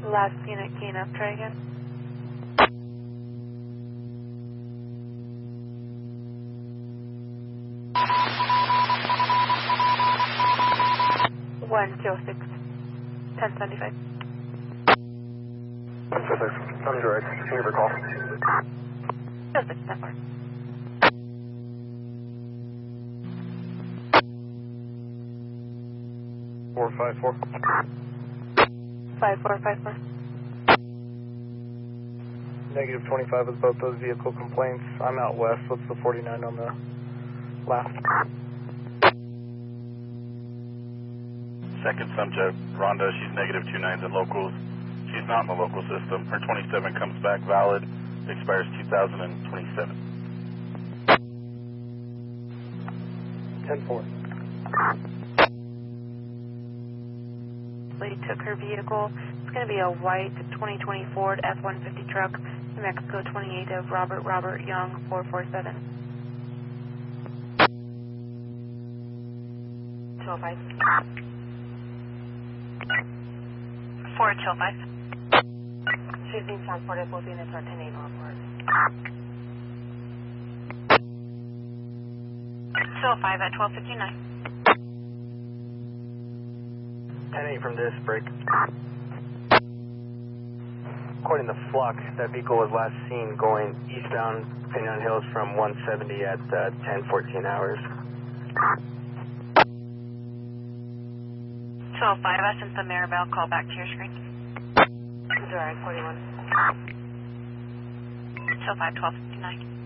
Last seen at keying up, try again. One 06, 1075. 106, I'm direct. Can you recall? 06, 10-4. Four 5-4. 5454. Negative 25 with both those vehicle complaints. I'm out west. What's the 49 on the last? Second Sunjet, Rhonda, she's negative 29s in locals. She's not in the local system. Her 27 comes back valid, expires 2027. 10-4. Lady took her vehicle. It's going to be a white 2020 Ford F-150 truck, New Mexico 28 of Robert Young, 447. 205. 4205. She's being transported. Both units are 10-8 on board. 205 at 1259. 10-8 from this, break. According to Flux, that vehicle was last seen going eastbound Pinon Hills from 170 at 10:14 hours. 205, I sent the Maribel call back to your screen. Direct 41. 205, 1259.